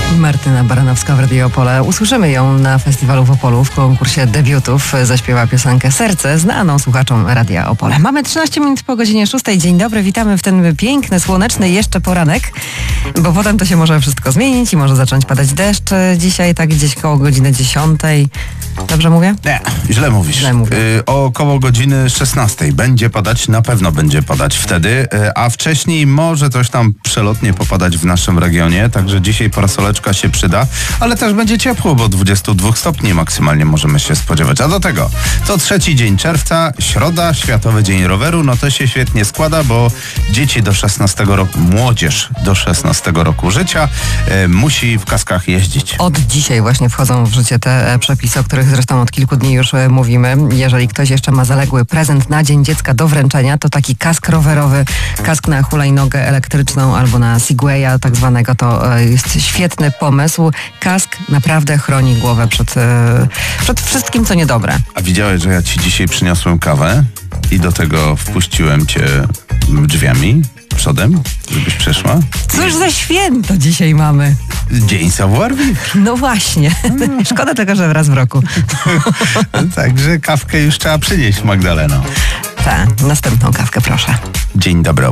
Martyna Baranowska w Radio Opole. Usłyszymy ją na festiwalu w Opolu w konkursie debiutów. Zaśpiewa piosenkę Serce, znaną słuchaczom Radia Opole. Mamy 13 minut po godzinie 6. Dzień dobry, witamy w ten piękny, słoneczny jeszcze poranek, bo potem to się może wszystko zmienić i może zacząć padać deszcz. Dzisiaj tak gdzieś koło godziny 10. Dobrze mówię? Nie, źle mówisz. Źle mówię. Około godziny 16 będzie padać, na pewno będzie padać wtedy, a wcześniej może coś tam przelotnie popadać w naszym regionie, także dzisiaj parasoleczka się przyda, ale też będzie ciepło, bo 22 stopni maksymalnie możemy się spodziewać. A do tego, to 3 dzień czerwca, środa, Światowy Dzień Roweru, no to się świetnie składa, bo dzieci do 16 roku, młodzież do 16 roku życia musi w kaskach jeździć. Od dzisiaj właśnie wchodzą w życie te przepisy, o których zresztą od kilku dni już mówimy. Jeżeli ktoś jeszcze ma zaległy prezent na Dzień Dziecka do wręczenia, to taki kask rowerowy, kask na hulajnogę elektryczną albo na Segwaya tak zwanego, to jest świetny pomysł. Kask naprawdę chroni głowę przed wszystkim, co niedobre. A widziałeś, że ja ci dzisiaj przyniosłem kawę i do tego wpuściłem cię drzwiami przodem, żebyś przeszła? Cóż za święto dzisiaj mamy. Dzień savoir-vivre. No właśnie. Szkoda tylko, że raz w roku. Także kawkę już trzeba przynieść, Magdaleno. Tak, następną kawkę proszę. Dzień dobry.